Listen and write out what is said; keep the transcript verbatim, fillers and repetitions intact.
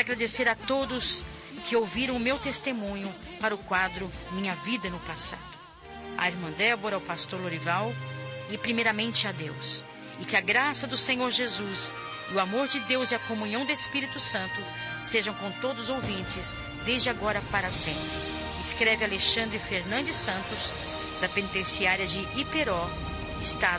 Quero agradecer a todos que ouviram o meu testemunho para o quadro Minha Vida no Passado. A irmã Débora, ao pastor Lorival e primeiramente a Deus. E que a graça do Senhor Jesus, e o amor de Deus e a comunhão do Espírito Santo sejam com todos os ouvintes, desde agora para sempre. Escreve Alexandre Fernandes Santos, da penitenciária de Iperó, Estado